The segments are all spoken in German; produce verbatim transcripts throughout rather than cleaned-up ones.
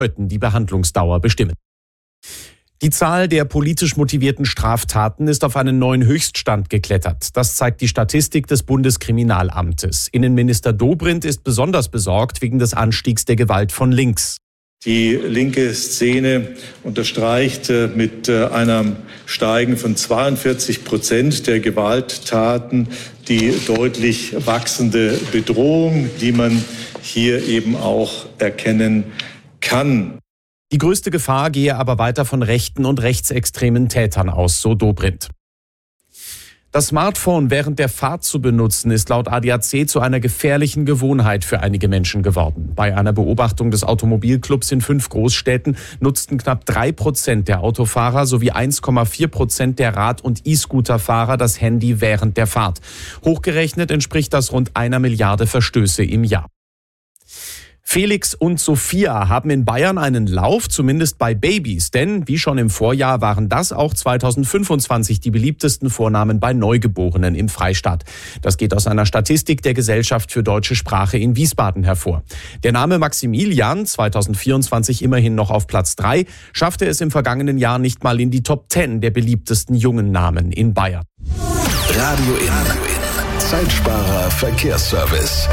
die Behandlungsdauer bestimmen. Die Zahl der politisch motivierten Straftaten ist auf einen neuen Höchststand geklettert. Das zeigt die Statistik des Bundeskriminalamtes. Innenminister Dobrindt ist besonders besorgt wegen des Anstiegs der Gewalt von links. Die linke Szene unterstreicht mit einem Steigen von zweiundvierzig Prozent der Gewalttaten die deutlich wachsende Bedrohung, die man hier eben auch erkennen kann. Die größte Gefahr gehe aber weiter von rechten und rechtsextremen Tätern aus, so Dobrindt. Das Smartphone während der Fahrt zu benutzen, ist laut A D A C zu einer gefährlichen Gewohnheit für einige Menschen geworden. Bei einer Beobachtung des Automobilclubs in fünf Großstädten nutzten knapp drei Prozent der Autofahrer sowie eins Komma vier Prozent der Rad- und E-Scooter-Fahrer das Handy während der Fahrt. Hochgerechnet entspricht das rund einer Milliarde Verstöße im Jahr. Felix und Sophia haben in Bayern einen Lauf, zumindest bei Babys. Denn wie schon im Vorjahr waren das auch zweitausendfünfundzwanzig die beliebtesten Vornamen bei Neugeborenen im Freistaat. Das geht aus einer Statistik der Gesellschaft für deutsche Sprache in Wiesbaden hervor. Der Name Maximilian, zweitausendvierundzwanzig immerhin noch auf Platz drei, schaffte es im vergangenen Jahr nicht mal in die Top zehn der beliebtesten jungen Namen in Bayern. Radio In. Zeitsparer Verkehrsservice.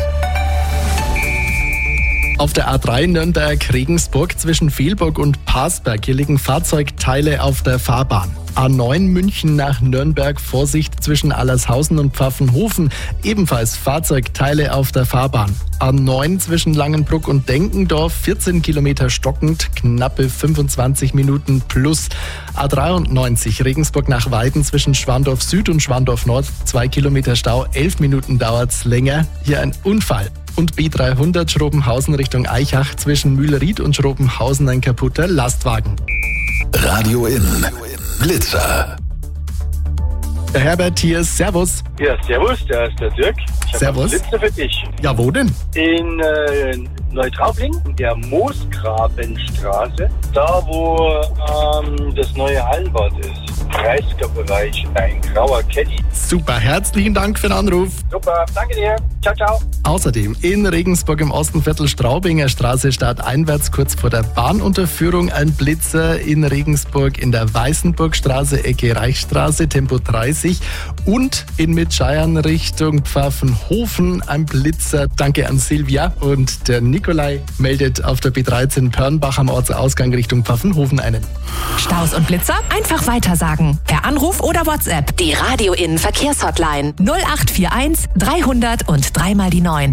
Auf der A drei Nürnberg-Regensburg zwischen Velburg und Parsberg, hier liegen Fahrzeugteile auf der Fahrbahn. A neun München nach Nürnberg, Vorsicht zwischen Allershausen und Pfaffenhofen, ebenfalls Fahrzeugteile auf der Fahrbahn. A neun zwischen Langenbruck und Denkendorf, vierzehn Kilometer stockend, knappe fünfundzwanzig Minuten plus. A dreiundneunzig Regensburg nach Weiden zwischen Schwandorf Süd und Schwandorf Nord, zwei Kilometer Stau, elf Minuten dauert's länger. Hier ein Unfall. Und B dreihundert Schrobenhausen Richtung Eichach zwischen Mühlried und Schrobenhausen ein kaputter Lastwagen. Radio In. Blitzer. Der Herbert hier, servus. Ja, servus, der ist der Dirk. Ich habe einen Blitzer für dich. Ja, wo denn? In äh, Neutraubling, in der Moosgrabenstraße, da wo ähm, das neue Hallenbad ist. dreißiger-Bereich, ein grauer Caddy. Super, herzlichen Dank für den Anruf. Super, danke dir. Ciao, ciao. Außerdem in Regensburg im Ostenviertel Straubinger Straße starteinwärts kurz vor der Bahnunterführung ein Blitzer. In Regensburg in der Weißenburgstraße, Ecke Reichsstraße, Tempo dreißig. Und in Mitschaiern Richtung Pfaffenhofen ein Blitzer. Danke an Silvia. Und der Nikolai meldet auf der B dreizehn Pörnbach am Ortsausgang Richtung Pfaffenhofen einen. Staus und Blitzer? Einfach weitersagen. Per Anruf oder WhatsApp. Die Radio In Verkehrshotline null acht vier eins dreihundert und dreimal die neun.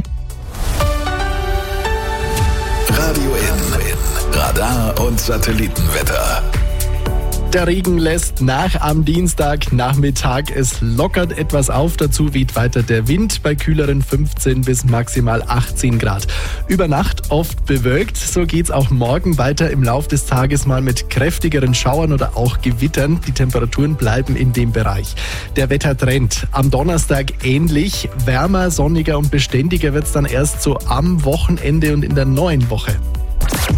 Radio In. Radar und Satellitenwetter. Der Regen lässt nach am Dienstagnachmittag. Es lockert etwas auf, dazu weht weiter der Wind bei kühleren fünfzehn bis maximal achtzehn Grad. Über Nacht oft bewölkt, so geht's auch morgen weiter im Lauf des Tages mal mit kräftigeren Schauern oder auch Gewittern. Die Temperaturen bleiben in dem Bereich. Der Wettertrend am Donnerstag ähnlich, wärmer, sonniger und beständiger wird's dann erst so am Wochenende und in der neuen Woche.